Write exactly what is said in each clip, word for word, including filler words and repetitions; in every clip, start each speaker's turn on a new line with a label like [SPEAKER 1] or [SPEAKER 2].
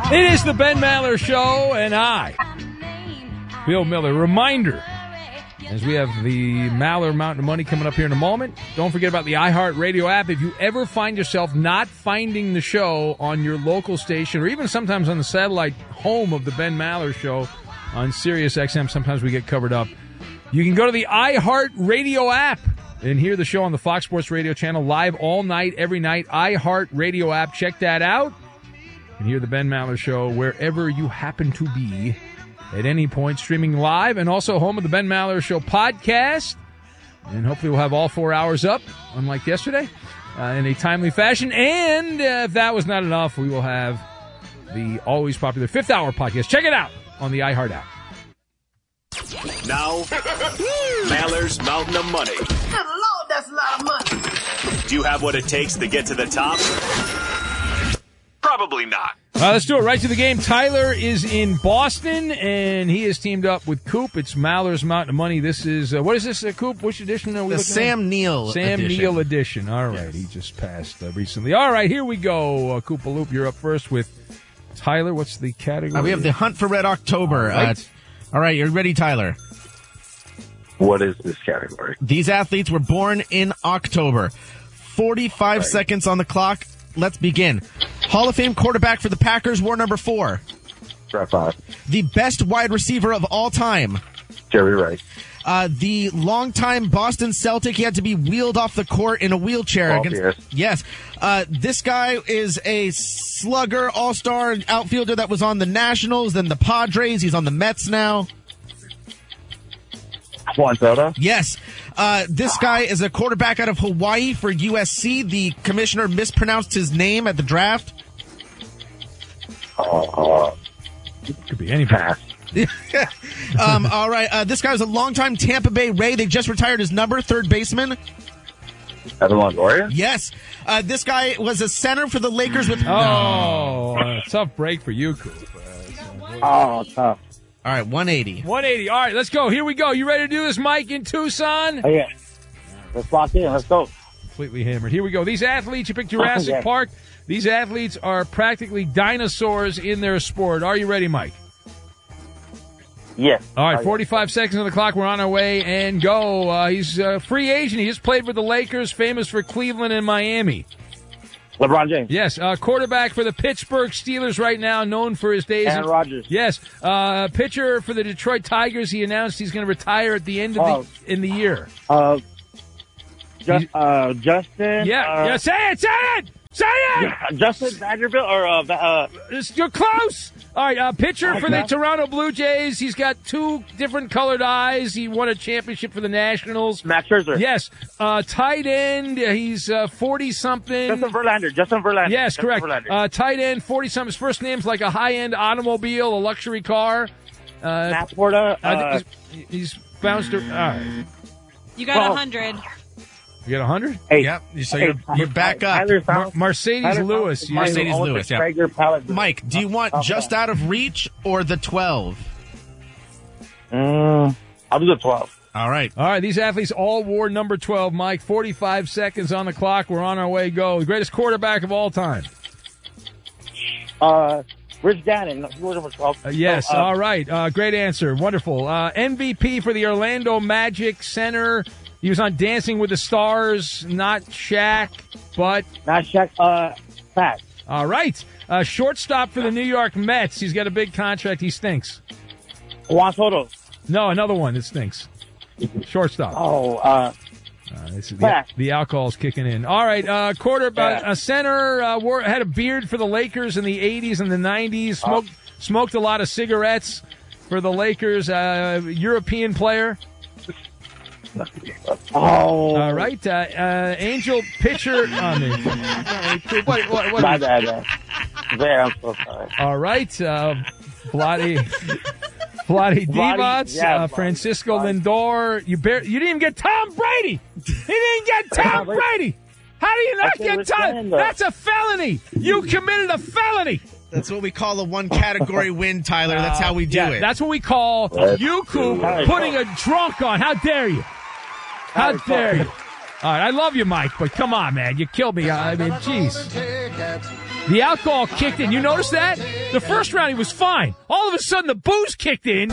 [SPEAKER 1] It is the Ben Maller Show, and I, Bill Miller. Reminder, as we have the Maller Mountain of Money coming up here in a moment, don't forget about the iHeartRadio app. If you ever find yourself not finding the show on your local station, or even sometimes on the satellite home of the Ben Maller Show on Sirius X M, sometimes we get covered up, you can go to the iHeartRadio app and hear the show on the Fox Sports Radio channel live all night, every night. iHeartRadio app. Check that out. And hear the Ben Maller Show wherever you happen to be at any point, streaming live, and also home of the Ben Maller Show podcast. And hopefully we'll have all four hours up, unlike yesterday, uh, in a timely fashion. And uh, if that was not enough, we will have the always popular Fifth Hour podcast. Check it out on the iHeart app.
[SPEAKER 2] Now, Maller's Mountain of Money.
[SPEAKER 3] Good Lord, that's a lot of money.
[SPEAKER 2] Do you have what it takes to get to the top? Probably not.
[SPEAKER 1] Uh, let's do it right to the game. Tyler is in Boston, and he has teamed up with Coop. It's Maller's Mountain of Money. This is, uh, what is this, uh, Coop? Which edition are we
[SPEAKER 4] The
[SPEAKER 1] looking
[SPEAKER 4] Sam
[SPEAKER 1] at?
[SPEAKER 4] Neill
[SPEAKER 1] Sam
[SPEAKER 4] edition.
[SPEAKER 1] Neill edition. All right. Yes. He just passed uh, recently. All right, here we go. Uh, Koopaloop, you're up first with Tyler. What's the category?
[SPEAKER 4] Uh, we have the Hunt for Red October.
[SPEAKER 1] All right.
[SPEAKER 4] Uh, all right, you're ready, Tyler?
[SPEAKER 5] What is this category?
[SPEAKER 4] These athletes were born in October. forty-five
[SPEAKER 5] Right.
[SPEAKER 4] seconds on the clock. Let's begin. Hall of Fame quarterback for the Packers, wore number four.
[SPEAKER 5] Brett Favre.
[SPEAKER 4] The best wide receiver of all time.
[SPEAKER 5] Jerry Rice.
[SPEAKER 4] Uh, the longtime Boston Celtic, he had to be wheeled off the court in a wheelchair.
[SPEAKER 5] Paul
[SPEAKER 4] against,
[SPEAKER 5] Pierce.
[SPEAKER 4] Yes. Uh, this guy is a slugger, all-star outfielder that was on the Nationals, then the Padres. He's on the Mets now.
[SPEAKER 5] Juan Soto.
[SPEAKER 4] Yes. Uh, this guy is a quarterback out of Hawaii for U S C. The commissioner mispronounced his name at the draft.
[SPEAKER 5] Uh,
[SPEAKER 1] Could be anybody.
[SPEAKER 5] pass.
[SPEAKER 4] um, all right. Uh, this guy was a longtime Tampa Bay Ray. They just retired his number, third baseman.
[SPEAKER 5] Evan Longoria.
[SPEAKER 4] Yes. Uh, this guy was a center for the Lakers with...
[SPEAKER 1] Oh, uh, tough break for you, Coop. Uh,
[SPEAKER 5] Oh, tough.
[SPEAKER 4] All right, one eighty.
[SPEAKER 1] one eighty. All right, let's go. Here we go. You ready to do this, Mike, in Tucson?
[SPEAKER 5] Oh, yeah. Let's lock in. Let's go.
[SPEAKER 1] Completely hammered. Here we go. These athletes, you picked Jurassic
[SPEAKER 5] Yeah.
[SPEAKER 1] Park. These athletes are practically dinosaurs in their sport. Are you ready, Mike?
[SPEAKER 5] Yes.
[SPEAKER 1] All right,
[SPEAKER 5] Oh,
[SPEAKER 1] forty-five seconds on the clock. We're on our way, and go. Uh, he's a free agent. He just played for the Lakers, famous for Cleveland and Miami.
[SPEAKER 5] LeBron James.
[SPEAKER 1] Yes, uh, quarterback for the Pittsburgh Steelers right now, known for his days.
[SPEAKER 5] Aaron
[SPEAKER 1] in-
[SPEAKER 5] Rodgers.
[SPEAKER 1] Yes, uh, pitcher for the Detroit Tigers. He announced he's going to retire at the end of
[SPEAKER 5] Oh.
[SPEAKER 1] the in the year.
[SPEAKER 5] Uh,
[SPEAKER 1] Just-
[SPEAKER 5] uh, Justin.
[SPEAKER 1] Yeah,
[SPEAKER 5] uh,
[SPEAKER 1] yeah. Say it, say it, say it.
[SPEAKER 5] Justin Vanderbilt or uh, uh
[SPEAKER 1] You're close. All right, uh, pitcher for the Toronto Blue Jays. He's got two different colored eyes. He won a championship for the Nationals.
[SPEAKER 5] Max Scherzer.
[SPEAKER 1] Yes, uh, tight end. uh, He's uh, forty-something.
[SPEAKER 5] Justin Verlander. Justin Verlander.
[SPEAKER 1] Yes,
[SPEAKER 5] Justin
[SPEAKER 1] correct.
[SPEAKER 5] Verlander.
[SPEAKER 1] Uh, tight end, forty-something. His first name's like a high-end automobile, a luxury car. Uh,
[SPEAKER 5] Matt Porta.
[SPEAKER 1] I
[SPEAKER 5] Uh,
[SPEAKER 1] think he's, he's bounced. All right.
[SPEAKER 6] You got a
[SPEAKER 5] Well,
[SPEAKER 6] hundred.
[SPEAKER 1] You got one hundred?
[SPEAKER 5] hey,
[SPEAKER 4] Yep. So
[SPEAKER 5] hey,
[SPEAKER 4] you're, you're back up.
[SPEAKER 5] Tyler
[SPEAKER 1] Mar-
[SPEAKER 5] Sounds-
[SPEAKER 1] Mercedes
[SPEAKER 5] Tyler
[SPEAKER 1] Lewis.
[SPEAKER 5] Sounds-
[SPEAKER 1] You-
[SPEAKER 4] Mercedes
[SPEAKER 5] owns the
[SPEAKER 4] Lewis, yeah.
[SPEAKER 5] Traeger pallet.
[SPEAKER 4] Mike, do you want
[SPEAKER 5] Oh,
[SPEAKER 4] just
[SPEAKER 5] yeah.
[SPEAKER 4] out of reach or the twelve?
[SPEAKER 5] Mm, I'll do the twelve.
[SPEAKER 4] All right.
[SPEAKER 1] All right, these athletes all wore number twelve, Mike. forty-five seconds on the clock. We're on our way. Go. The greatest quarterback of all time.
[SPEAKER 5] Uh, Rich Gannon. He was number twelve.
[SPEAKER 1] Uh, yes,
[SPEAKER 5] Oh, uh,
[SPEAKER 1] all right. Uh, great answer. Wonderful. Uh, M V P for the Orlando Magic center. He was on Dancing with the Stars, not Shaq, but
[SPEAKER 5] Not Shaq. Uh, Pat.
[SPEAKER 1] all right. Uh, shortstop for the New York Mets. He's got a big contract. He stinks.
[SPEAKER 5] Juan Soto.
[SPEAKER 1] No, another one that stinks. Shortstop.
[SPEAKER 5] Oh, uh,
[SPEAKER 1] Uh, this is the,
[SPEAKER 5] Back.
[SPEAKER 1] the alcohol's kicking in. All right, uh, quarterback,
[SPEAKER 5] Yeah.
[SPEAKER 1] a center, uh, wore, had a beard for the Lakers in the eighties and the nineties. Smoked smoked a lot of cigarettes for the Lakers. Uh, European player.
[SPEAKER 5] oh.
[SPEAKER 1] All right, uh, uh, Angel pitcher. I mean, what, what, what,
[SPEAKER 5] My bad, man. There, I'm so sorry.
[SPEAKER 1] all right, uh, Vladi. Vladi Divac,
[SPEAKER 5] yeah,
[SPEAKER 1] uh,
[SPEAKER 5] Vladi.
[SPEAKER 1] Francisco
[SPEAKER 5] Vladi.
[SPEAKER 1] Lindor. You bar- you didn't even get Tom Brady. You didn't get Tom Brady. How do you not
[SPEAKER 5] I
[SPEAKER 1] get
[SPEAKER 5] was
[SPEAKER 1] Tom?
[SPEAKER 5] saying, though.
[SPEAKER 1] That's a felony. You committed a felony.
[SPEAKER 4] That's what we call a one category win, Tyler. That's how we do
[SPEAKER 1] yeah,
[SPEAKER 4] it.
[SPEAKER 1] That's what we call
[SPEAKER 5] Let's
[SPEAKER 1] you, Coop,
[SPEAKER 5] do it.
[SPEAKER 1] putting a drunk on. How dare you? How dare you? All right, I love you, Mike, but come on, man. You killed me. I mean, jeez. The alcohol kicked in. You notice that? The first round he was fine. All of a sudden the booze kicked in.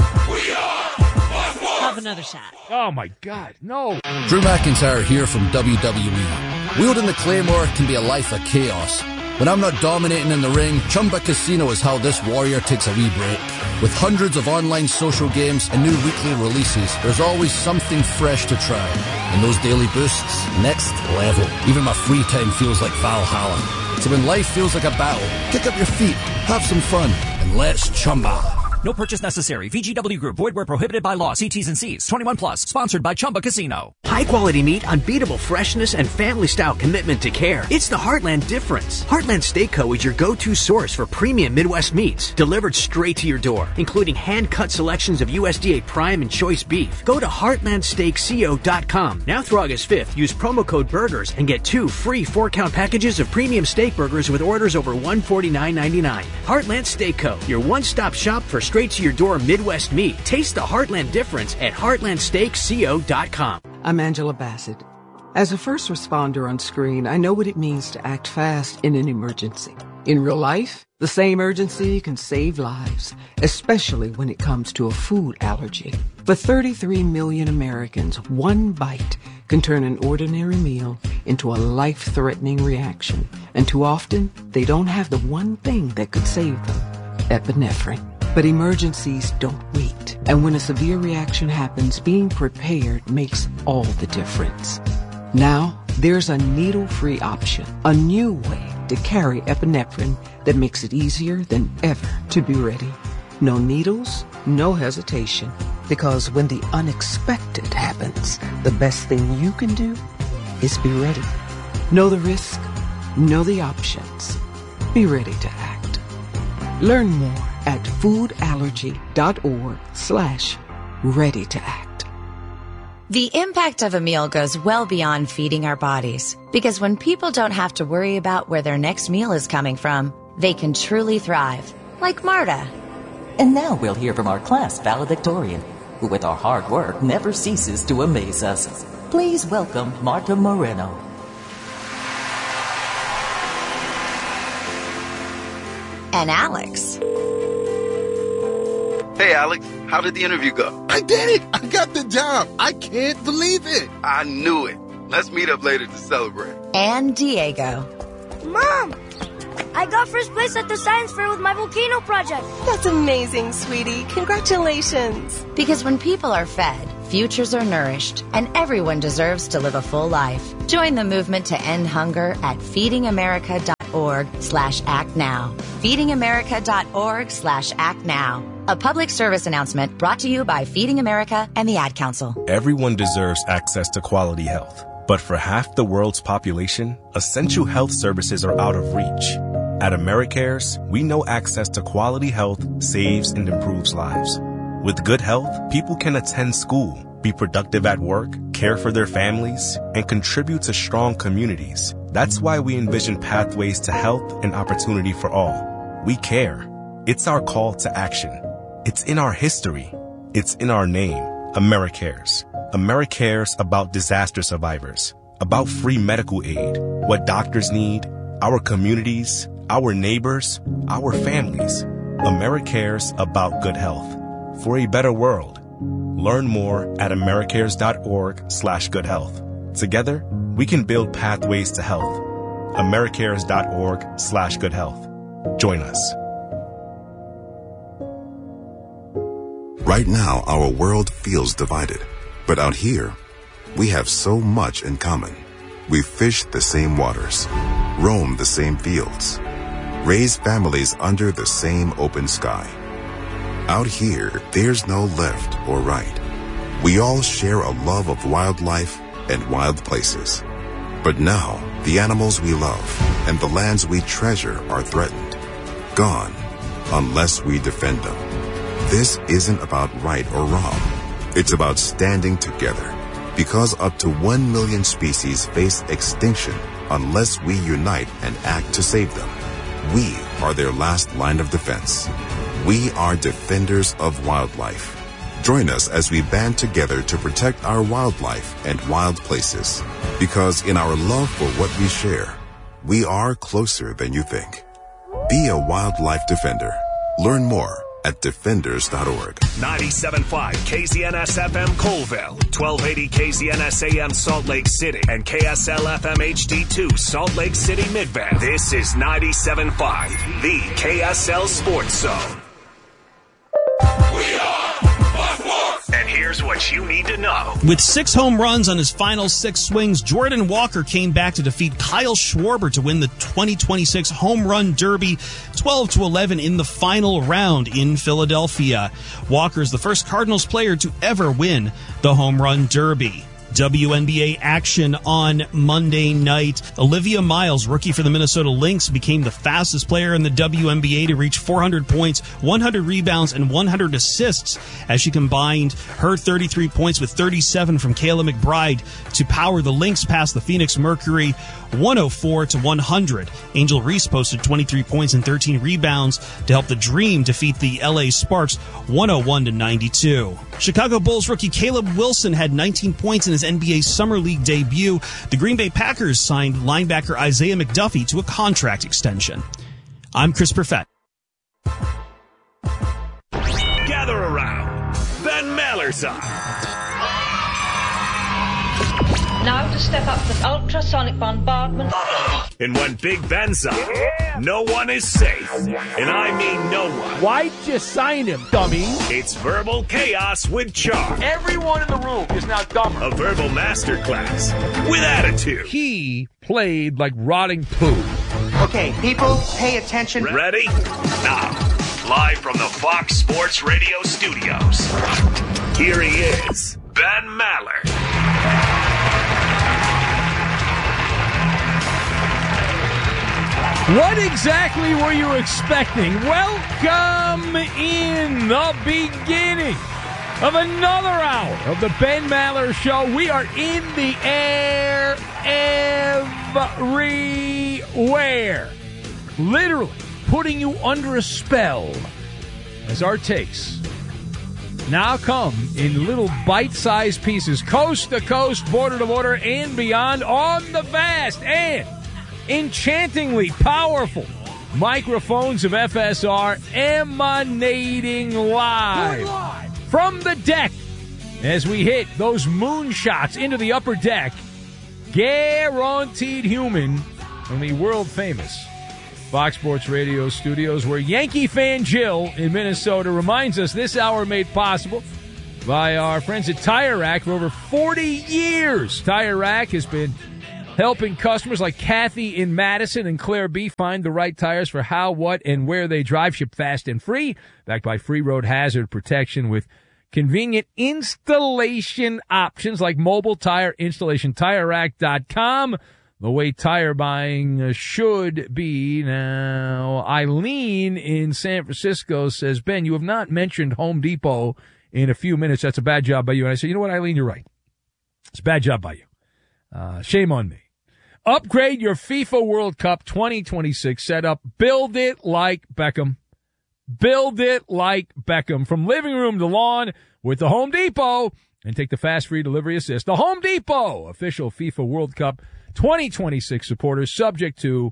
[SPEAKER 6] Have another shot.
[SPEAKER 1] Oh my God, no.
[SPEAKER 7] Drew McIntyre here from W W E. Wielding the Claymore can be a life of chaos. When I'm not dominating in the ring, Chumba Casino is how this warrior takes a wee break. With hundreds of online social games and new weekly releases, there's always something fresh to try. And those daily boosts, next level. Even my free time feels like Valhalla. So when life feels like a battle, kick up your feet, have some fun, and let's Chumba.
[SPEAKER 8] No purchase necessary. V G W Group. Void where prohibited by law. See T's and C's. twenty-one plus. Sponsored by Chumba Casino.
[SPEAKER 9] High-quality meat, unbeatable freshness, and family-style commitment to care. It's the Heartland difference. Heartland Steak Co. is your go-to source for premium Midwest meats, delivered straight to your door, including hand-cut selections of U S D A Prime and Choice beef. Go to heartland steak co dot com. Now through August fifth, use promo code BURGERS and get two free four-count packages of premium steak burgers with orders over one hundred forty-nine ninety-nine. Heartland Steak Co. Your one-stop shop for straight-to-your-door Midwest meat. Taste the Heartland difference at heartland steak co dot com.
[SPEAKER 10] I'm Angela Bassett. As a first responder on screen, I know what it means to act fast in an emergency. In real life, the same urgency can save lives, especially when it comes to a food allergy. For thirty-three million Americans, one bite can turn an ordinary meal into a life-threatening reaction. And too often, they don't have the one thing that could save them: epinephrine. But emergencies don't wait. And when a severe reaction happens, being prepared makes all the difference. Now, there's a needle-free option, a new way to carry epinephrine that makes it easier than ever to be ready. No needles, no hesitation. Because when the unexpected happens, the best thing you can do is be ready. Know the risk, know the options. Be ready to act. Learn more at foodallergy.org slash ready to act.
[SPEAKER 11] The impact of a meal goes well beyond feeding our bodies, because when people don't have to worry about where their next meal is coming from, they can truly thrive, like Marta.
[SPEAKER 12] And now we'll hear from our class valedictorian, who with our hard work never ceases to amaze us. Please welcome Marta Moreno.
[SPEAKER 11] And Alex.
[SPEAKER 13] Hey, Alex, how did the interview go?
[SPEAKER 14] I did it! I got the job! I can't believe it!
[SPEAKER 13] I knew it. Let's meet up later to celebrate.
[SPEAKER 11] And Diego.
[SPEAKER 15] Mom! I got first place at the science fair with my volcano project.
[SPEAKER 16] That's amazing, sweetie. Congratulations.
[SPEAKER 11] Because when people are fed, futures are nourished, and everyone deserves to live a full life. Join the movement to end hunger at feedingamerica.org slash act now. feedingamerica.org slash act now. A public service announcement brought to you by Feeding America and the Ad Council.
[SPEAKER 17] Everyone deserves access to quality health. But for half the world's population, essential health services are out of reach. At AmeriCares, we know access to quality health saves and improves lives. With good health, people can attend school, be productive at work, care for their families, and contribute to strong communities. That's why we envision pathways to health and opportunity for all. We care. It's our call to action. It's in our history. It's in our name. AmeriCares. AmeriCares about disaster survivors, about free medical aid, what doctors need, our communities, our neighbors, our families. AmeriCares about good health. For a better world. Learn more at americares.org slash good health. Together, we can build pathways to health. americares.org slash good health. Join us.
[SPEAKER 18] Right now, our world feels divided. But out here, we have so much in common. We fish the same waters, roam the same fields, raise families under the same open sky. Out here, there's no left or right. We all share a love of wildlife and wild places. But now, the animals we love and the lands we treasure are threatened, gone, unless we defend them. This isn't about right or wrong. It's about standing together, because up to one million species face extinction unless we unite and act to save them. We are their last line of defense. We are defenders of wildlife. Join us as we band together to protect our wildlife and wild places. Because in our love for what we share, we are closer than you think. Be a wildlife defender. Learn more at defenders dot org.
[SPEAKER 2] ninety-seven point five K Z N S F M Colville, twelve eighty K Z N S A M Salt Lake City, and K S L F M H D two Salt Lake City Midvale. This is ninety-seven point five, the K S L Sports Zone. We are Buckworth. And here's what you need to know.
[SPEAKER 19] With six home runs on his final six swings, Jordan Walker came back to defeat Kyle Schwarber to win the twenty twenty-six Home Run Derby twelve to eleven in the final round in Philadelphia. Walker is the first Cardinals player to ever win the Home Run Derby. W N B A action on Monday night. Olivia Miles, rookie for the Minnesota Lynx, became the fastest player in the W N B A to reach four hundred points, one hundred rebounds, and one hundred assists as she combined her thirty-three points with thirty-seven from Kayla McBride to power the Lynx past the Phoenix Mercury one oh four to one hundred. Angel Reese posted twenty-three points and thirteen rebounds to help the Dream defeat the L A Sparks one oh one to ninety-two. Chicago Bulls rookie Caleb Wilson had nineteen points in his N B A Summer League debut. The Green Bay Packers signed linebacker Isaiah McDuffie to a contract extension. I'm Chris Perfett.
[SPEAKER 2] Gather around. Ben Maler's on.
[SPEAKER 20] Now to step up to ultrasonic bombardment.
[SPEAKER 2] And when Big Ben's on, no one is safe. And I mean no one.
[SPEAKER 1] Why'd you sign him, dummy?
[SPEAKER 2] It's Verbal Chaos with Char.
[SPEAKER 1] Everyone in the room is now dumber.
[SPEAKER 2] A verbal masterclass with attitude.
[SPEAKER 1] He played like rotting poo.
[SPEAKER 21] Okay, people, pay attention.
[SPEAKER 2] Ready? Now, live from the Fox Sports Radio studios, here he is, Ben Maller.
[SPEAKER 1] What exactly were you expecting? Welcome in the beginning of another hour of the Ben Maller Show. We are in the air everywhere. Literally putting you under a spell as our takes now come in little bite-sized pieces, coast to coast, border to border, and beyond on the vast and enchantingly powerful microphones of F S R, emanating live, live from the deck as we hit those moonshots into the upper deck. Guaranteed human from the world-famous Fox Sports Radio studios, where Yankee fan Jill in Minnesota reminds us this hour made possible by our friends at Tire Rack. For over forty years, Tire Rack has been helping customers like Kathy in Madison and Claire B find the right tires for how, what, and where they drive. Ship fast and free, backed by free road hazard protection with convenient installation options like mobile tire installation. Tire Rack dot com, the way tire buying should be. Now, Eileen in San Francisco says, Ben, you have not mentioned Home Depot in a few minutes. That's a bad job by you. And I said, you know what, Eileen, you're right. It's a bad job by you. Uh, shame on me. Upgrade your FIFA World Cup twenty twenty-six setup. Build it like Beckham. Build it like Beckham. From living room to lawn with the Home Depot. And take the fast free delivery assist. The Home Depot, official FIFA World Cup twenty twenty-six supporters, subject to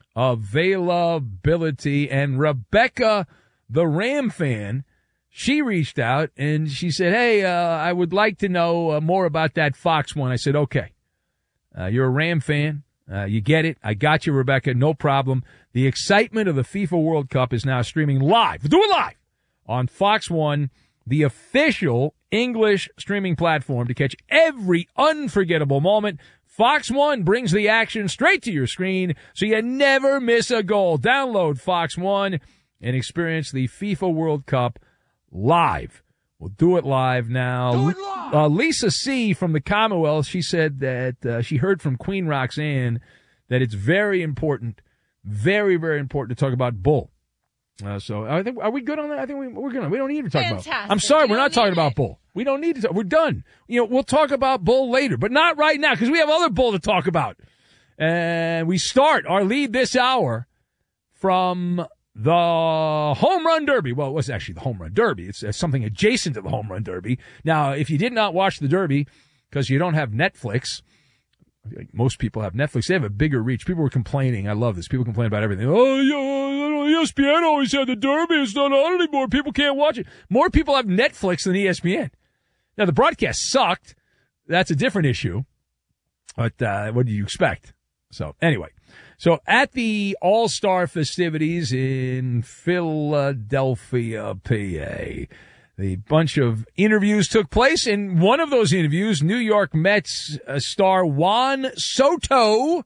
[SPEAKER 1] availability. And Rebecca, the Ram fan, she reached out and she said, hey, uh, I would like to know uh, more about that Fox one. I said, okay. Uh, you're a Ram fan. Uh, you get it. I got you, Rebecca. No problem. The excitement of the FIFA World Cup is now streaming live. Do it live on Fox One, the official English streaming platform to catch every unforgettable moment. Fox One brings the action straight to your screen so you never miss a goal. Download Fox One and experience the FIFA World Cup live. We'll do it live now. Do it live. Uh, Lisa C. from the Commonwealth, she said that uh, she heard from Queen Roxanne that it's very important, very, very important to talk about Bull. Uh, so I think, are we good on that? I think we, we're good. We don't need to talk
[SPEAKER 6] Fantastic.
[SPEAKER 1] about I'm sorry,
[SPEAKER 6] We
[SPEAKER 1] we're
[SPEAKER 6] don't
[SPEAKER 1] not talking
[SPEAKER 6] need
[SPEAKER 1] about
[SPEAKER 6] it.
[SPEAKER 1] Bull. We don't need to talk. We're done. You know, we'll talk about Bull later, but not right now because we have other Bull to talk about. And we start our lead this hour from the Home Run Derby. Well, it was actually the Home Run Derby. It's uh, something adjacent to the Home Run Derby. Now, if you did not watch the Derby because you don't have Netflix, most people have Netflix, they have a bigger reach. People were complaining. I love this. People complain about everything. Oh, yeah, I don't well, E S P N always had the Derby. It's not on anymore. People can't watch it. More people have Netflix than E S P N. Now, the broadcast sucked. That's a different issue. But uh, what do you expect? So, anyway. So, at the All-Star festivities in Philadelphia, P A, the bunch of interviews took place. In one of those interviews, New York Mets uh, star Juan Soto,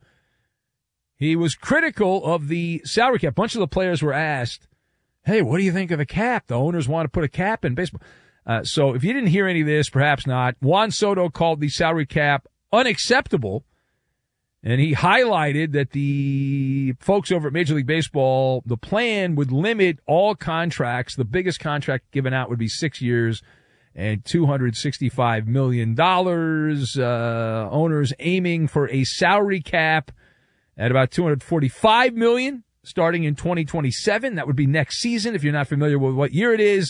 [SPEAKER 1] he was critical of the salary cap. A bunch of the players were asked, hey, what do you think of the cap? The owners want to put a cap in baseball. Uh, so if you didn't hear any of this, perhaps not, Juan Soto called the salary cap unacceptable. And he highlighted that the folks over at Major League Baseball, the plan would limit all contracts. The biggest contract given out would be six years and two hundred sixty-five million dollars. Uh, owners aiming for a salary cap at about two hundred forty-five million dollars starting in twenty twenty-seven. That would be next season if you're not familiar with what year it is.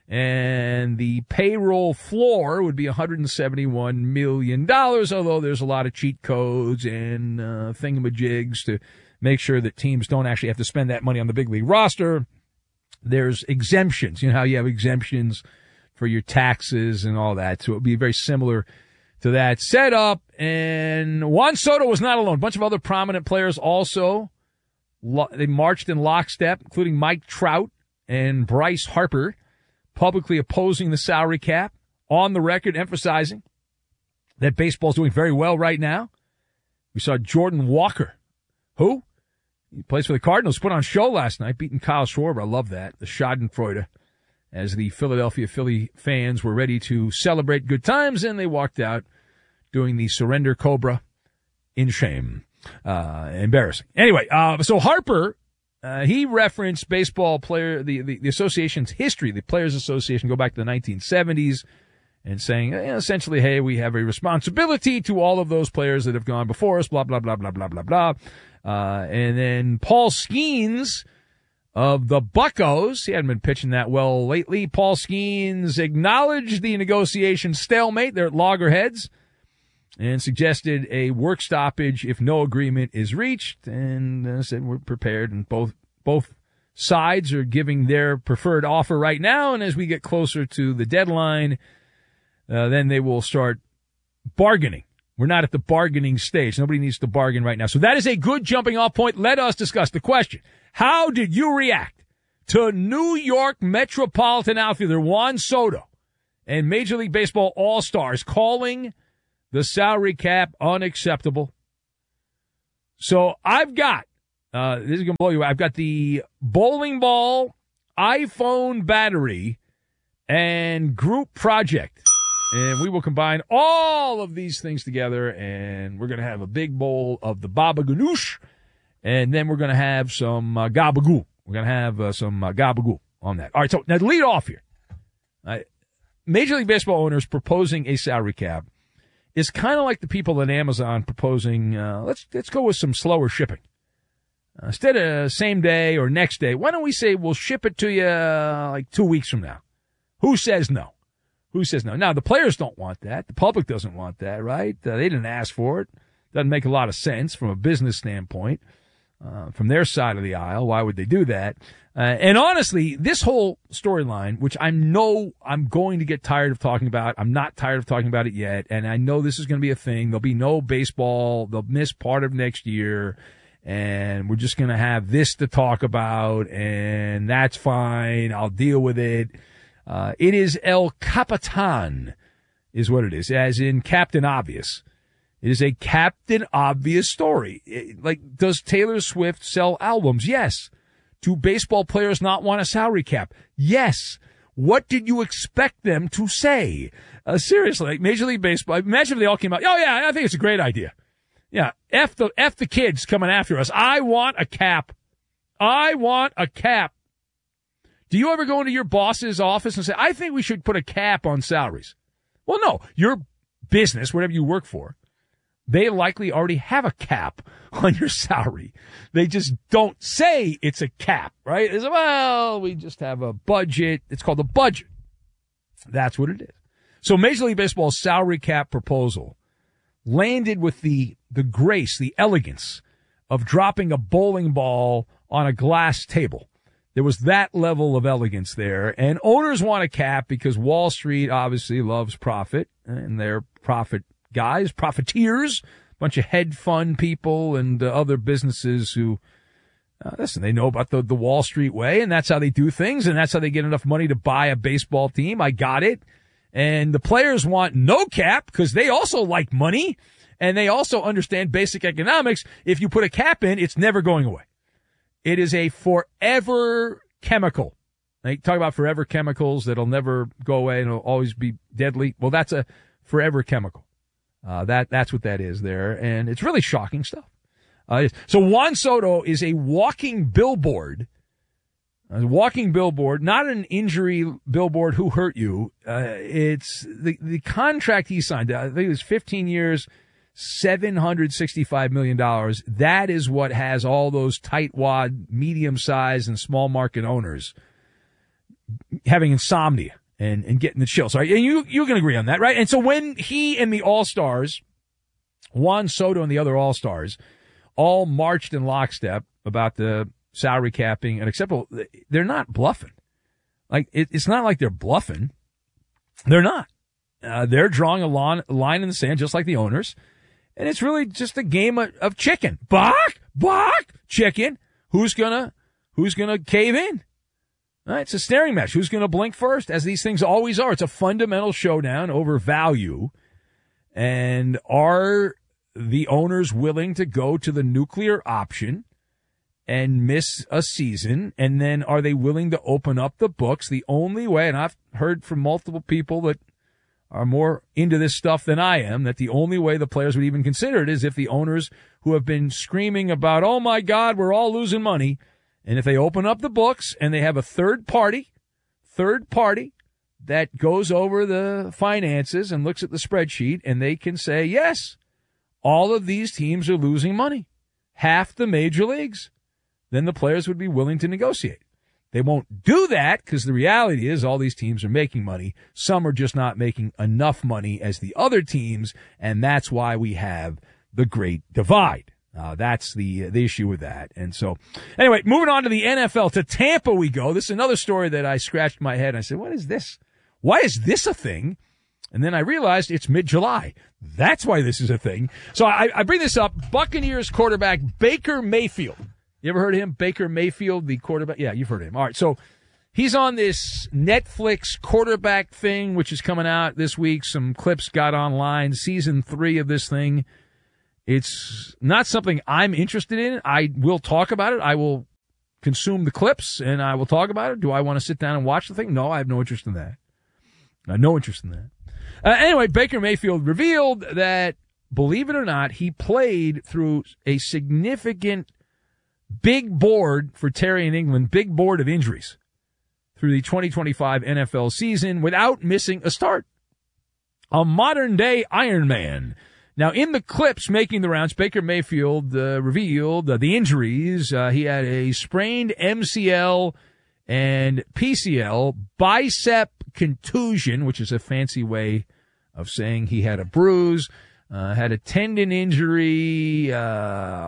[SPEAKER 1] And the payroll floor would be one hundred seventy-one million dollars, although there's a lot of cheat codes and uh, thingamajigs to make sure that teams don't actually have to spend that money on the big league roster. There's exemptions. You know how you have exemptions for your taxes and all that. So it would be very similar to that setup. And Juan Soto was not alone. A bunch of other prominent players also. They marched in lockstep, including Mike Trout and Bryce Harper, publicly opposing the salary cap, on the record emphasizing that baseball's doing very well right now. We saw Jordan Walker, who he plays for the Cardinals, put on a show last night, beating Kyle Schwarber. I love that, the Schadenfreude, as the Philadelphia Philly fans were ready to celebrate good times, and they walked out doing the surrender cobra in shame. Uh, embarrassing. Anyway, uh, so Harper, Uh, he referenced baseball player, the, the, the association's history, the Players Association, go back to the nineteen seventies, and saying, you know, essentially, hey, we have a responsibility to all of those players that have gone before us, blah, blah, blah, blah, blah, blah, blah. Uh, and then Paul Skeens of the Buccos, he hadn't been pitching that well lately. Paul Skeens acknowledged the negotiation stalemate there at Loggerheads and suggested a work stoppage if no agreement is reached, and uh, said we're prepared, and both both sides are giving their preferred offer right now, and as we get closer to the deadline, uh, then they will start bargaining. We're not at the bargaining stage. Nobody needs to bargain right now. So that is a good jumping off point. Let us discuss the question. How did you react to New York Metropolitan outfielder Juan Soto and Major League Baseball All-Stars calling the salary cap unacceptable? So I've got, uh, this is going to blow you away. I've got the bowling ball, iPhone battery, and group project. And we will combine all of these things together, and we're going to have a big bowl of the baba ganoush, and then we're going to have some uh, gabagool. We're going to have uh, some uh, gabagool on that. All right, so now to lead off here, uh, Major League Baseball owners proposing a salary cap is kind of like the people at Amazon proposing, uh, let's let's go with some slower shipping. Uh, instead of same day or next day, why don't we say we'll ship it to you uh, like two weeks from now? Who says no? Who says no? Now, the players don't want that. The public doesn't want that, right? Uh, they didn't ask for it. Doesn't make a lot of sense from a business standpoint. Uh, from their side of the aisle, why would they do that? Uh, and honestly, this whole storyline, which I know I'm going to get tired of talking about, I'm not tired of talking about it yet, and I know this is going to be a thing. There'll be no baseball. They'll miss part of next year, and we're just going to have this to talk about, and that's fine. I'll deal with it. Uh, it is El Capitan is what it is, as in Captain Obvious. It is a Captain Obvious story. It, like, does Taylor Swift sell albums? Yes. Do baseball players not want a salary cap? Yes. What did you expect them to say? Uh, seriously, like Major League Baseball, imagine if they all came out, oh yeah, I think it's a great idea. Yeah, F the, F the kids coming after us. I want a cap. I want a cap. Do you ever go into your boss's office and say, I think we should put a cap on salaries? Well, no. Your business, whatever you work for, they likely already have a cap on your salary. They just don't say it's a cap, right? It's, well, we just have a budget. It's called a budget. That's what it is. So Major League Baseball's salary cap proposal landed with the, the grace, the elegance of dropping a bowling ball on a glass table. There was that level of elegance there. And owners want a cap because Wall Street obviously loves profit, and they're profit guys, profiteers, bunch of hedge fund people and uh, other businesses who, uh, listen, they know about the, the Wall Street way, and that's how they do things, and that's how they get enough money to buy a baseball team. I got it. And the players want no cap because they also like money, and they also understand basic economics. If you put a cap in, it's never going away. It is a forever chemical. They talk about forever chemicals that'll never go away and will always be deadly. Well, that's a forever chemical. Uh, that, that's what that is there. And it's really shocking stuff. Uh, so Juan Soto is a walking billboard, a walking billboard, not an injury billboard. Who hurt you? Uh, it's the, the contract he signed. I think it was fifteen years. seven hundred sixty-five million dollars. That is what has all those tightwad, medium-sized, and small market owners having insomnia and, and getting the chills. Right? And you, you can agree on that, right? And so when he and the All-Stars, Juan Soto and the other All-Stars, all marched in lockstep about the salary capping and acceptable, they're not bluffing. Like, it, it's not like they're bluffing. They're not. Uh, they're drawing a line, line in the sand just like the owners. And it's really just a game of, of chicken. Bark, bark, chicken. Who's gonna, who's gonna cave in? All right, it's a staring match. Who's gonna blink first? As these things always are. It's a fundamental showdown over value. And are the owners willing to go to the nuclear option and miss a season? And then are they willing to open up the books? The only way, and I've heard from multiple people that are more into this stuff than I am, that the only way the players would even consider it is if the owners who have been screaming about, oh my God, we're all losing money. And if they open up the books and they have a third party, third party that goes over the finances and looks at the spreadsheet and they can say, yes, all of these teams are losing money, half the major leagues, then the players would be willing to negotiate. They won't do that because the reality is all these teams are making money. Some are just not making enough money as the other teams, and that's why we have the Great Divide. Uh, that's the the issue with that. And so, anyway, moving on to the N F L. To Tampa we go. This is another story that I scratched my head. I said, what is this? Why is this a thing? And then I realized it's mid-July. That's why this is a thing. So I, I bring this up. Buccaneers quarterback Baker Mayfield. You ever heard of him? Baker Mayfield, the quarterback? Yeah, you've heard of him. All right, so he's on this Netflix quarterback thing, which is coming out this week. Some clips got online. Season three of this thing. It's not something I'm interested in. I will talk about it. I will consume the clips, and I will talk about it. Do I want to sit down and watch the thing? No, I have no interest in that. Uh, no interest in that. Uh, anyway, Baker Mayfield revealed that, believe it or not, he played through a significant big board for Terry in England, big board of injuries through the twenty twenty-five N F L season without missing a start. A modern-day Iron Man. Now, in the clips making the rounds, Baker Mayfield uh, revealed uh, the injuries. Uh, he had a sprained M C L and P C L, bicep contusion, which is a fancy way of saying he had a bruise. Uh, had a tendon injury. Uh,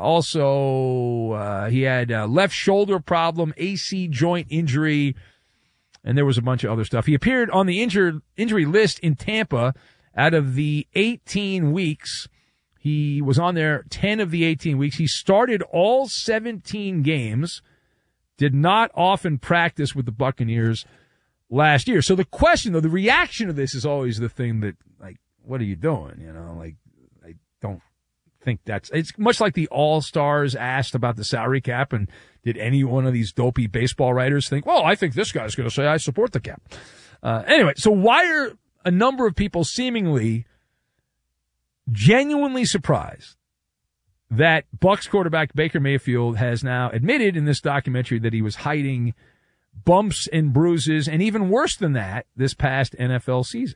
[SPEAKER 1] also, uh, he had a left shoulder problem, A C joint injury, and there was a bunch of other stuff. He appeared on the injured injury list in Tampa out of the eighteen weeks. He was on there ten of the eighteen weeks. He started all seventeen games, did not often practice with the Buccaneers last year. So the question, though, the reaction to this is always the thing that, like, what are you doing? You know, like, I don't think that's, it's much like the All-Stars asked about the salary cap, and did any one of these dopey baseball writers think, well, I think this guy's going to say I support the cap. Uh, anyway, so why are a number of people seemingly genuinely surprised that Bucs quarterback Baker Mayfield has now admitted in this documentary that he was hiding bumps and bruises, and even worse than that, this past N F L season?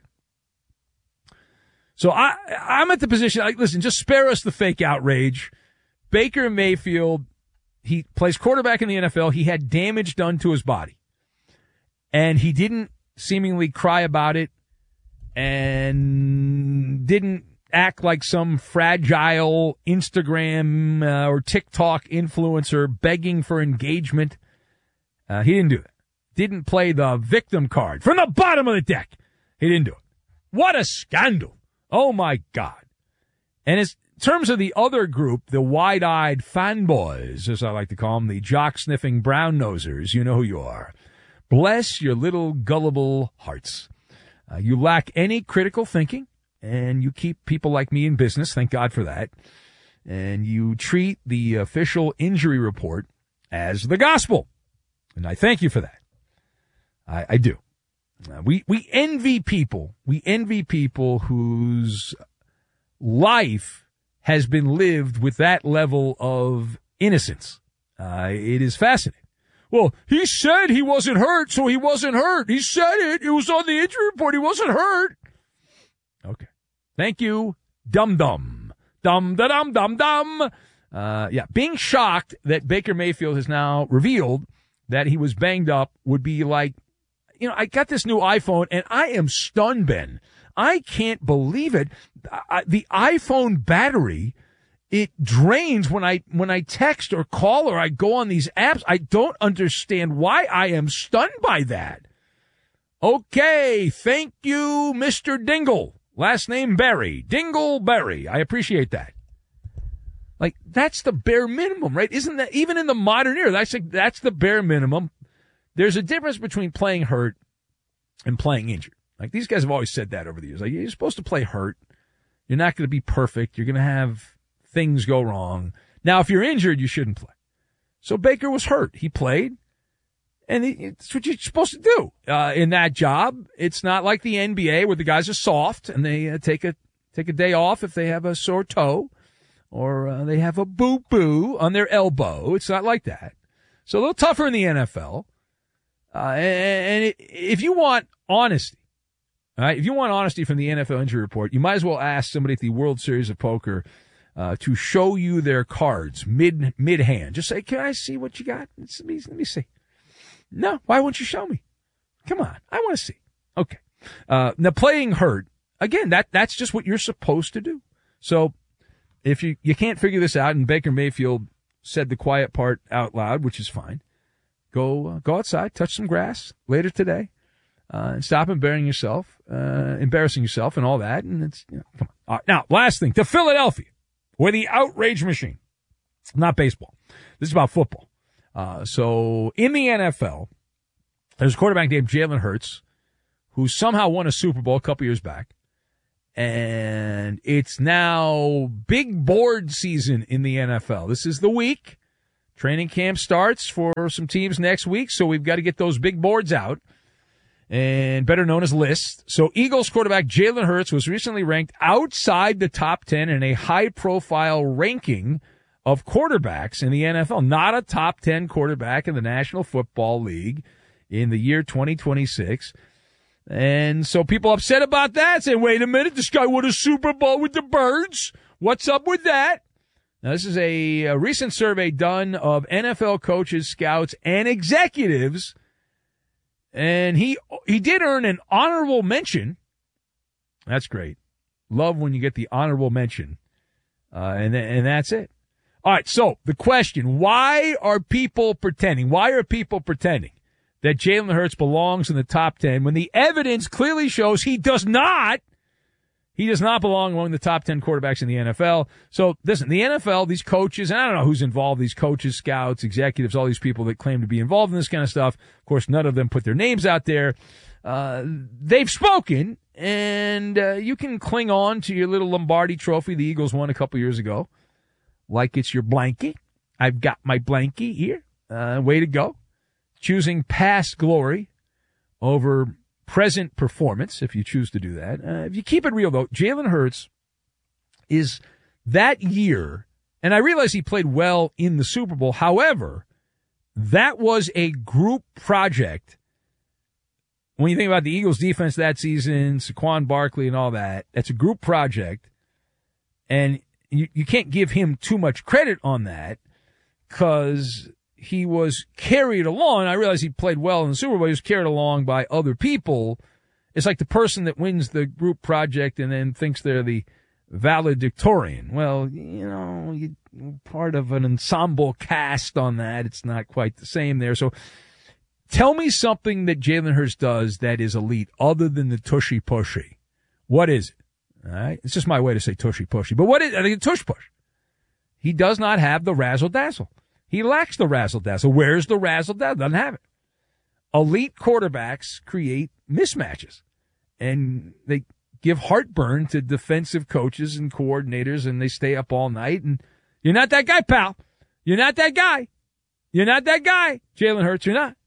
[SPEAKER 1] So I, I'm at the position, like, listen, just spare us the fake outrage. Baker Mayfield, he plays quarterback in the N F L. He had damage done to his body, and he didn't seemingly cry about it and didn't act like some fragile Instagram uh, or TikTok influencer begging for engagement. Uh, he didn't do that. Didn't play the victim card from the bottom of the deck. He didn't do it. What a scandal. Oh, my God. And as, in terms of the other group, the wide-eyed fanboys, as I like to call them, the jock-sniffing brown-nosers, you know who you are. Bless your little gullible hearts. Uh, you lack any critical thinking, and you keep people like me in business. Thank God for that. And you treat the official injury report as the gospel. And I thank you for that. I, I do. Uh, we, we envy people. We envy people whose life has been lived with that level of innocence. Uh, it is fascinating. Well, he said he wasn't hurt, so he wasn't hurt. He said it. It was on the injury report. He wasn't hurt. Okay. Thank you. Dum-dum. Dum-da-dum, dum-dum. Uh, yeah, being shocked that Baker Mayfield has now revealed that he was banged up would be like, you know, I got this new iPhone, and I am stunned, Ben. I can't believe it. I, the iPhone battery, it drains when I when I text or call or I go on these apps. I don't understand why I am stunned by that. Okay, thank you, Mister Dingle. Last name Berry. Dingleberry. I appreciate that. Like, that's the bare minimum, right? Isn't that, even in the modern era, that's, like, that's the bare minimum. There's a difference between playing hurt and playing injured. Like, these guys have always said that over the years. Like, you're supposed to play hurt. You're not going to be perfect. You're going to have things go wrong. Now, if you're injured, you shouldn't play. So Baker was hurt. He played, and it's what you're supposed to do uh, in that job. It's not like the N B A where the guys are soft and they uh, take a take a day off if they have a sore toe or uh, they have a boo-boo on their elbow. It's not like that. So a little tougher in the N F L. Uh, and and it, if you want honesty, all right, if you want honesty from the N F L injury report, you might as well ask somebody at the World Series of Poker uh, to show you their cards mid mid hand. Just say, "Can I see what you got? Let me let me see." No, why won't you show me? Come on, I want to see. Okay. Uh, now playing hurt again. That that's just what you're supposed to do. So if you you can't figure this out, and Baker Mayfield said the quiet part out loud, which is fine. Go uh, go outside, touch some grass later today, uh, and stop embarrassing yourself, uh, embarrassing yourself, and all that. And it's you know, come on. All right, now, last thing to Philadelphia, where the outrage machine, not baseball. This is about football. Uh, so in the N F L, there's a quarterback named Jalen Hurts, who somehow won a Super Bowl a couple years back, and it's now big board season in the N F L. This is the week. Training camp starts for some teams next week, so we've got to get those big boards out, and better known as lists. So Eagles quarterback Jalen Hurts was recently ranked outside the top ten in a high-profile ranking of quarterbacks in the N F L. Not a top ten quarterback in the National Football League in the year twenty twenty-six. And so people upset about that, saying, wait a minute, this guy won a Super Bowl with the Birds. What's up with that? Now, this is a, a recent survey done of N F L coaches, scouts, and executives, and he he did earn an honorable mention. That's great. Love when you get the honorable mention, uh, and and that's it. All right, so the question, why are people pretending? Why are people pretending that Jalen Hurts belongs in the top ten when the evidence clearly shows he does not? He does not belong among the top ten quarterbacks in the N F L. So, listen, the N F L, these coaches, and I don't know who's involved, these coaches, scouts, executives, all these people that claim to be involved in this kind of stuff. Of course, none of them put their names out there. Uh, they've spoken, and uh, you can cling on to your little Lombardi trophy the Eagles won a couple years ago, like it's your blankie. I've got my blankie here. Uh, way to go. Choosing past glory over present performance, if you choose to do that. Uh, if you keep it real, though, Jalen Hurts is that year, and I realize he played well in the Super Bowl. However, that was a group project. When you think about the Eagles' defense that season, Saquon Barkley and all that, that's a group project, and you, you can't give him too much credit on that because he was carried along. I realize he played well in the Super Bowl. He was carried along by other people. It's like the person that wins the group project and then thinks they're the valedictorian. Well, you know, you're part of an ensemble cast on that. It's not quite the same there. So tell me something that Jalen Hurts does that is elite other than the tushy-pushy. What is it? All right? It's just my way to say tushy-pushy. But what is it? I think it's tush-push. He does not have the razzle-dazzle. He lacks the razzle-dazzle. Where's the razzle-dazzle? Doesn't have it. Elite quarterbacks create mismatches, and they give heartburn to defensive coaches and coordinators, and they stay up all night. And you're not that guy, pal. You're not that guy. You're not that guy, Jalen Hurts. You're not.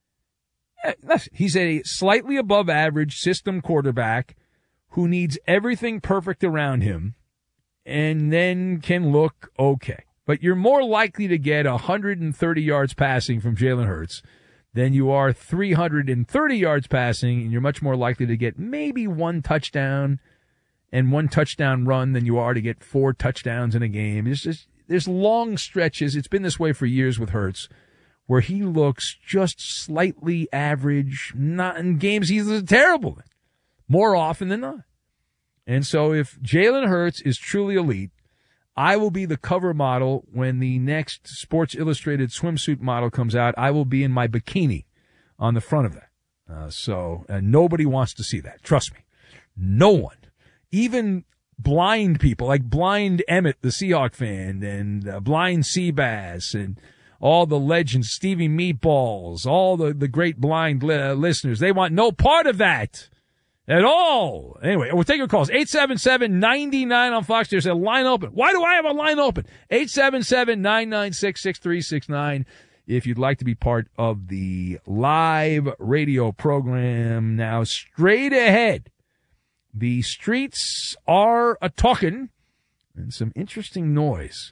[SPEAKER 1] Listen, he's a slightly above average system quarterback who needs everything perfect around him and then can look okay. But you're more likely to get one hundred thirty yards passing from Jalen Hurts than you are three hundred thirty yards passing, and you're much more likely to get maybe one touchdown and one touchdown run than you are to get four touchdowns in a game. It's just, there's long stretches. It's been this way for years with Hurts, where he looks just slightly average, not in games he's terrible in, more often than not. And so if Jalen Hurts is truly elite, I will be the cover model when the next Sports Illustrated swimsuit model comes out. I will be in my bikini on the front of that. Uh, so uh, nobody wants to see that. Trust me. No one. Even blind people, like blind Emmett, the Seahawk fan, and uh, blind Seabass, and all the legends, Stevie Meatballs, all the, the great blind li- listeners, they want no part of that. At all. Anyway, we'll take your calls. eight seven seven, nine nine on Fox. There's a line open. Why do I have a line open? eight seven seven, nine nine six, six three six nine if you'd like to be part of the live radio program. Now, straight ahead, the streets are a-talkin', and some interesting noise.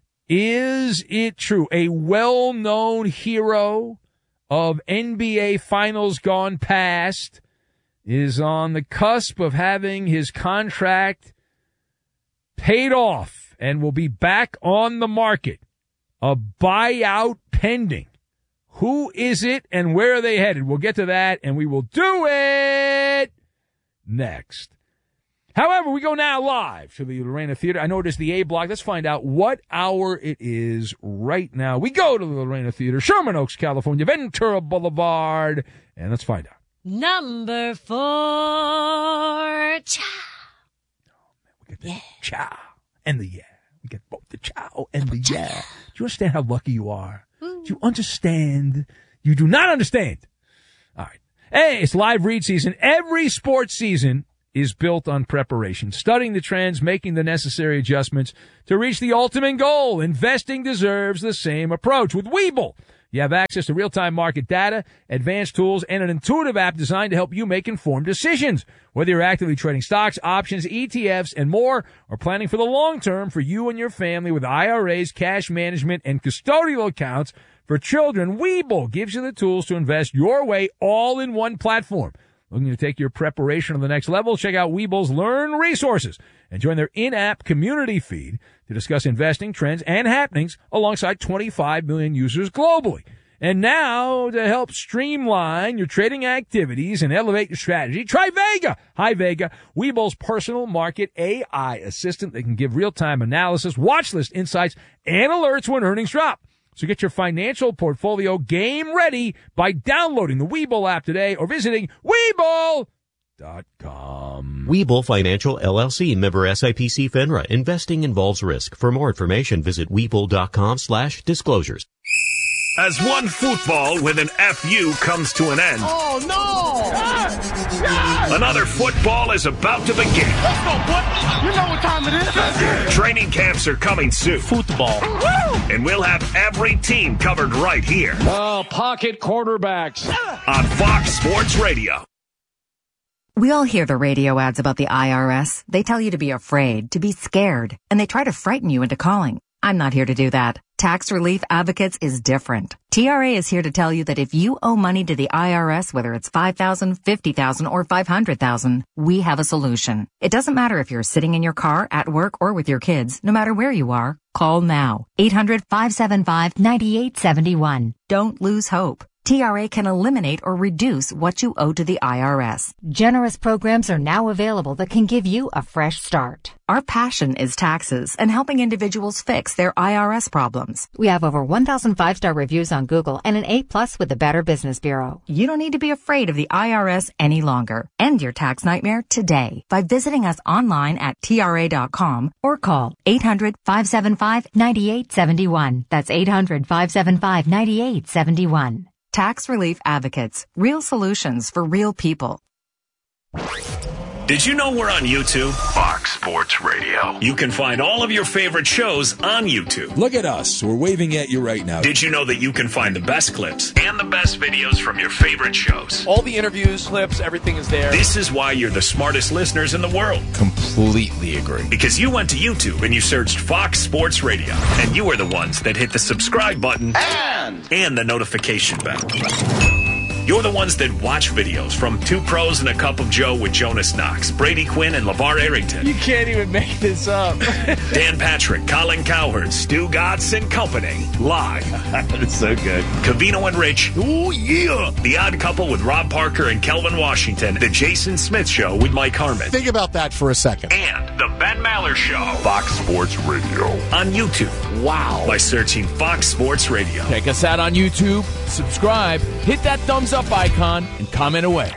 [SPEAKER 1] Is it true? A well-known hero of N B A Finals gone past is on the cusp of having his contract paid off and will be back on the market. A buyout pending. Who is it and where are they headed? We'll get to that, and we will do it next. However, we go now live to the Lorena Theater. I know it is the A block. Let's find out what hour it is right now. We go to the Lorena Theater, Sherman Oaks, California, Ventura Boulevard, and let's find out.
[SPEAKER 6] Number four. Chow.
[SPEAKER 1] Oh, man, we get the yeah. chow and the yeah. We get both the chow and the yeah. Do you understand how lucky you are? Ooh. Do you understand? You do not understand. All right. Hey, it's live read season. Every sports season is built on preparation, studying the trends, making the necessary adjustments to reach the ultimate goal. Investing deserves the same approach. With Webull, you have access to real-time market data, advanced tools, and an intuitive app designed to help you make informed decisions. Whether you're actively trading stocks, options, E T Fs, and more, or planning for the long term for you and your family with I R As, cash management, and custodial accounts for children, Webull gives you the tools to invest your way all in one platform. Looking to take your preparation to the next level? Check out Webull's Learn Resources and join their in-app community feed to discuss investing trends and happenings alongside twenty-five million users globally. And now, to help streamline your trading activities and elevate your strategy, try Vega. Hi, Vega, Webull's personal market A I assistant that can give real-time analysis, watch list insights, and alerts when earnings drop. So get your financial portfolio game ready by downloading the Webull app today or visiting Webull dot com.
[SPEAKER 3] Webull Financial, L L C, member S I P C FINRA. Investing involves risk. For more information, visit Webull dot com slash disclosures.
[SPEAKER 2] As one football with an F U comes to an end.
[SPEAKER 14] Oh, no! Yes! Yes!
[SPEAKER 2] Another football is about to begin.
[SPEAKER 14] Let's go, boy! You know what time it is.
[SPEAKER 2] Training camps are coming soon.
[SPEAKER 14] Football. Woo!
[SPEAKER 2] And we'll have every team covered right here.
[SPEAKER 22] Oh, pocket quarterbacks.
[SPEAKER 2] On Fox Sports Radio.
[SPEAKER 23] We all hear the radio ads about the I R S. They tell you to be afraid, to be scared, and they try to frighten you into calling. I'm not here to do that. Tax Relief Advocates is different. T R A is here to tell you that if you owe money to the I R S, whether it's five thousand dollars, fifty thousand dollars, or five hundred thousand dollars, we have a solution. It doesn't matter if you're sitting in your car, at work, or with your kids. No matter where you are, call now. eight hundred, five seven five, nine eight seven one. Don't lose hope. T R A can eliminate or reduce what you owe to the I R S. Generous programs are now available that can give you a fresh start. Our passion is taxes and helping individuals fix their I R S problems. We have over one thousand five-star reviews on Google and an A plus with the Better Business Bureau. You don't need to be afraid of the I R S any longer. End your tax nightmare today by visiting us online at T R A dot com or call eight hundred, five seven five, nine eight seven one. That's eight hundred, five seven five, nine eight seven one. Tax Relief Advocates. Real solutions for real people.
[SPEAKER 2] Did you know we're on YouTube?
[SPEAKER 4] Fox Sports Radio.
[SPEAKER 2] You can find all of your favorite shows on YouTube.
[SPEAKER 5] Look at us. We're waving at you right now.
[SPEAKER 2] Did you know that you can find the best clips and the best videos from your favorite shows?
[SPEAKER 7] All the interviews, clips, everything is there.
[SPEAKER 2] This is why you're the smartest listeners in the world.
[SPEAKER 5] Completely agree.
[SPEAKER 2] Because you went to YouTube and you searched Fox Sports Radio. And you were the ones that hit the subscribe button
[SPEAKER 4] and,
[SPEAKER 2] and the notification bell. You're the ones that watch videos from Two Pros and a Cup of Joe with Jonas Knox, Brady Quinn, and LeVar Arrington.
[SPEAKER 7] You can't even make this up.
[SPEAKER 2] Dan Patrick, Colin Cowherd, Stu Gatz and Company. Live.
[SPEAKER 5] That's so good.
[SPEAKER 2] Cavino and Rich. Oh, yeah. The Odd Couple with Rob Parker and Kelvin Washington. The Jason Smith Show with Mike Harmon.
[SPEAKER 14] Think about that for a second.
[SPEAKER 2] And The Ben Maller Show.
[SPEAKER 4] Fox Sports Radio.
[SPEAKER 2] On YouTube.
[SPEAKER 7] Wow.
[SPEAKER 2] By searching Fox Sports Radio.
[SPEAKER 7] Check us out on YouTube. Subscribe. Hit that thumbs up icon and comment away.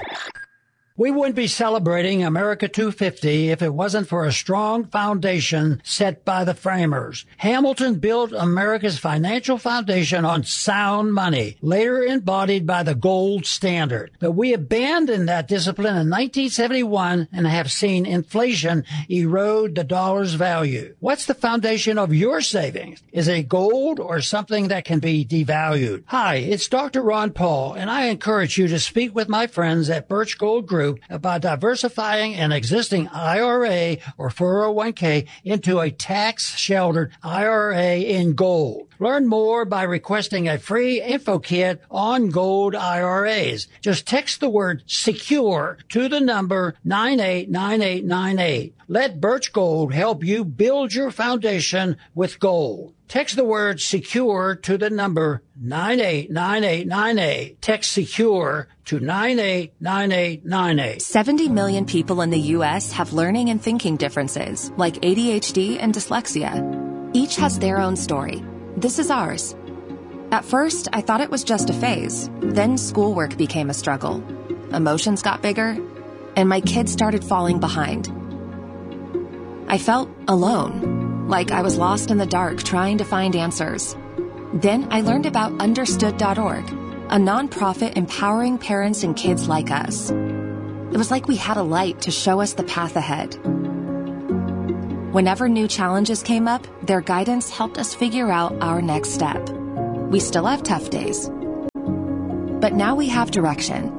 [SPEAKER 24] We wouldn't be celebrating America two fifty if it wasn't for a strong foundation set by the framers. Hamilton built America's financial foundation on sound money, later embodied by the gold standard. But we abandoned that discipline in nineteen seventy-one and have seen inflation erode the dollar's value. What's the foundation of your savings? Is it gold or something that can be devalued? Hi, it's Doctor Ron Paul, and I encourage you to speak with my friends at Birch Gold Group about diversifying an existing I R A or four oh one k into a tax-sheltered I R A in gold. Learn more by requesting a free info kit on gold I R As. Just text the word SECURE to the number nine eight nine eight nine eight. Let Birch Gold help you build your foundation with gold. Text the word SECURE to the number nine eight nine eight nine eight. Text SECURE to nine eight nine eight nine eight.
[SPEAKER 25] seventy million people in the U S have learning and thinking differences, like A D H D and dyslexia. Each has their own story. This is ours. At first, I thought it was just a phase. Then schoolwork became a struggle. Emotions got bigger, and my kids started falling behind. I felt alone, like I was lost in the dark trying to find answers. Then I learned about understood dot org, a nonprofit empowering parents and kids like us. It was like we had a light to show us the path ahead. Whenever new challenges came up, their guidance helped us figure out our next step. We still have tough days, but now we have direction.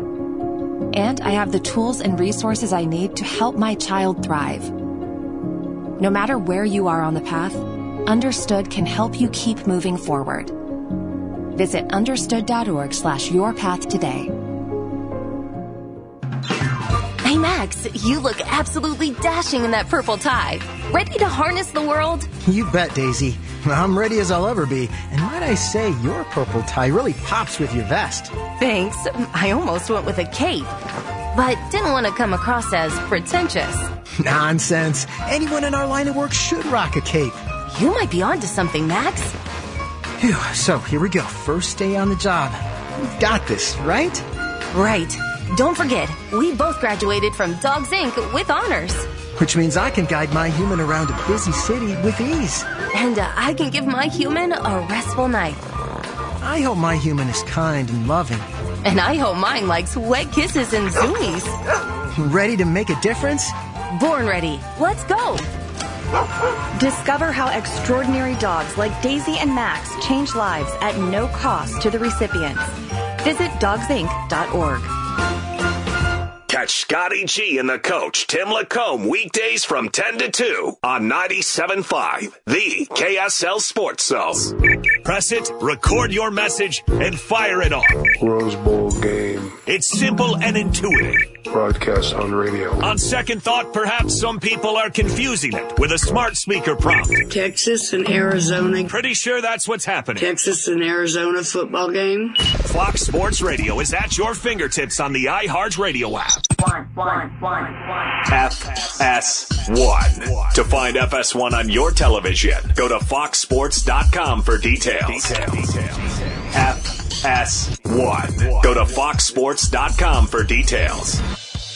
[SPEAKER 25] And I have the tools and resources I need to help my child thrive. No matter where you are on the path, Understood can help you keep moving forward. Visit understood.org slash your path today.
[SPEAKER 26] Hey Max, you look absolutely dashing in that purple tie. Ready to harness the world?
[SPEAKER 27] You bet, Daisy. I'm ready as I'll ever be. And might I say, your purple tie really pops with your vest.
[SPEAKER 26] Thanks. I almost went with a cape, but didn't want to come across as pretentious.
[SPEAKER 27] Nonsense. Anyone in our line of work should rock a cape.
[SPEAKER 26] You might be onto something, Max.
[SPEAKER 27] Phew, so here we go. First day on the job. We've got this, right?
[SPEAKER 26] Right. Don't forget, we both graduated from Dogs Incorporated with honors.
[SPEAKER 27] Which means I can guide my human around a busy city with ease.
[SPEAKER 26] And uh, I can give my human a restful night.
[SPEAKER 27] I hope my human is kind and loving.
[SPEAKER 26] And I hope mine likes wet kisses and zoomies.
[SPEAKER 27] Ready to make a difference?
[SPEAKER 26] Born ready. Let's go.
[SPEAKER 28] Discover how extraordinary dogs like Daisy and Max change lives at no cost to the recipients. Visit dogs inc dot org.
[SPEAKER 2] Catch Scotty G and the coach, Tim Lacombe, weekdays from ten to two on ninety-seven point five, the K S L Sports Zone. Press it, record your message, and fire it off.
[SPEAKER 29] Rose Bowl game.
[SPEAKER 2] It's simple and intuitive.
[SPEAKER 8] broadcast on radio.
[SPEAKER 2] On second thought, perhaps some people are confusing it with a smart speaker prompt.
[SPEAKER 9] Texas and Arizona.
[SPEAKER 2] Pretty sure that's what's happening.
[SPEAKER 9] Texas and Arizona football game.
[SPEAKER 2] Fox Sports Radio is at your fingertips on the iHeart Radio app.
[SPEAKER 9] One, one, one, one.
[SPEAKER 2] F S one. To find F S one on your television, go to fox sports dot com for details. F S one. Go to fox sports dot com for details.